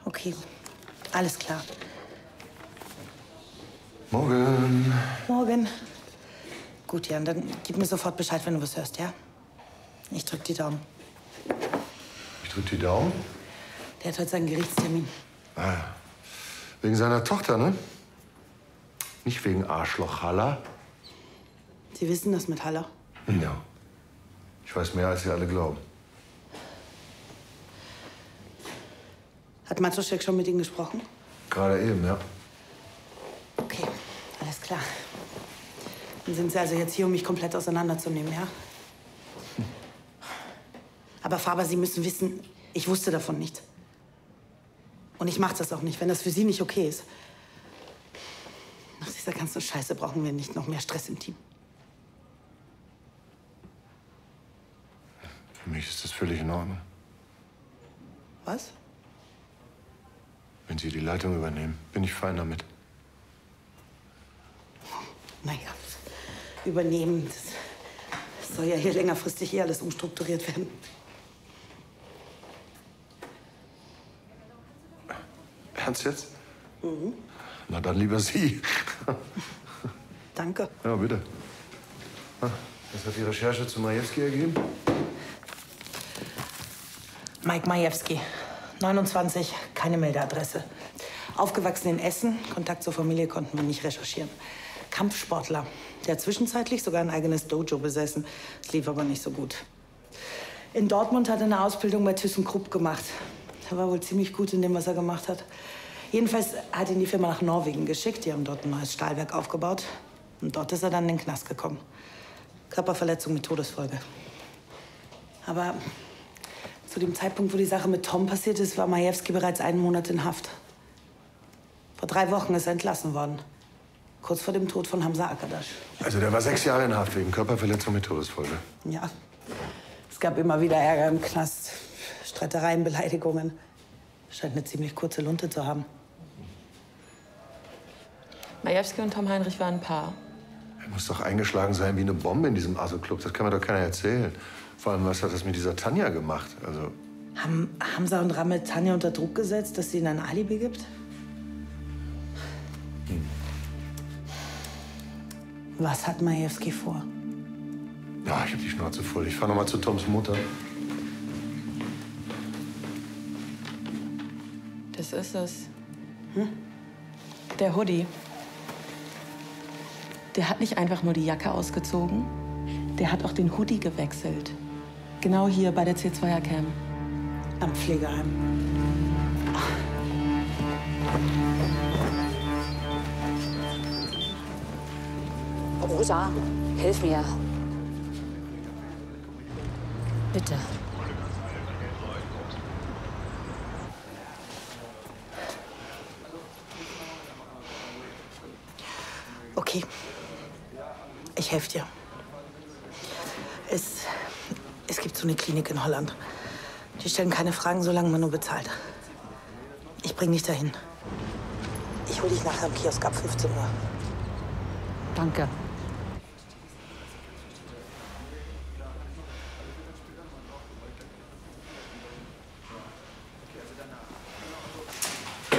Okay, alles klar. Morgen. Morgen. Gut, Jan, dann gib mir sofort Bescheid, wenn du was hörst, ja? Ich drück die Daumen. Ich drück die Daumen? Der hat heute seinen Gerichtstermin. Ah, ja. Wegen seiner Tochter, ne? Nicht wegen Arschloch Haller. Sie wissen das mit Haller? Ja. Ich weiß mehr, als Sie alle glauben. Hat Matuschek schon mit Ihnen gesprochen? Gerade eben, ja. Okay, alles klar. Dann sind Sie also jetzt hier, um mich komplett auseinanderzunehmen, ja? Aber Faber, Sie müssen wissen, ich wusste davon nichts. Und ich mache das auch nicht, wenn das für Sie nicht okay ist. Nach dieser ganzen Scheiße brauchen wir nicht noch mehr Stress im Team. Für mich ist das völlig in Ordnung. Was? Wenn Sie die Leitung übernehmen, bin ich fein damit. Naja, übernehmen. Das soll ja hier längerfristig eh alles umstrukturiert werden. Ernst jetzt? Mhm. Na dann lieber Sie. Danke. Ja, bitte. Was hat die Recherche zu Majewski ergeben? Mike Majewski, 29, keine Meldeadresse. Aufgewachsen in Essen, Kontakt zur Familie konnten wir nicht recherchieren. Kampfsportler, der hat zwischenzeitlich sogar ein eigenes Dojo besessen. Das lief aber nicht so gut. In Dortmund hat er eine Ausbildung bei ThyssenKrupp gemacht. Er war wohl ziemlich gut in dem, was er gemacht hat. Jedenfalls hat ihn die Firma nach Norwegen geschickt. Die haben dort ein neues Stahlwerk aufgebaut. Und dort ist er dann in den Knast gekommen. Körperverletzung mit Todesfolge. Aber zu dem Zeitpunkt, wo die Sache mit Tom passiert ist, war Majewski bereits 1 Monat in Haft. Vor 3 Wochen ist er entlassen worden. Kurz vor dem Tod von Hamza Akadash. Also der war 6 Jahre in Haft wegen Körperverletzung mit Todesfolge. Ja. Es gab immer wieder Ärger im Knast. Streitereien, Beleidigungen. Scheint eine ziemlich kurze Lunte zu haben. Majewski und Tom Heinrich waren ein Paar. Er muss doch eingeschlagen sein wie eine Bombe in diesem Aso-Club. Das kann mir doch keiner erzählen. Vor allem, was hat das mit dieser Tanja gemacht? Also Haben Hamza und Rammel Tanja unter Druck gesetzt, dass sie ihnen ein Alibi gibt? Was hat Majewski vor? ja, ich hab die Schnauze voll. Ich fahr noch mal zu Toms Mutter. Das ist es. Der Hoodie. Der hat nicht einfach nur die Jacke ausgezogen. Der hat auch den Hoodie gewechselt. Genau hier bei der C2er-Cam. Am Pflegeheim. Rosa, hilf mir. Bitte. Okay. Ich helfe dir. Es gibt so eine Klinik in Holland. Die stellen keine Fragen, solange man nur bezahlt. Ich bring dich dahin. Ich hol dich nachher am Kiosk ab 15 Uhr. Danke.